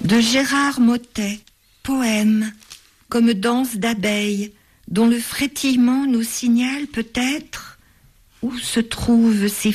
De Gérard Mottet, poème, comme danse d'abeilles, dont le frétillement nous signale peut-être où se trouvent ces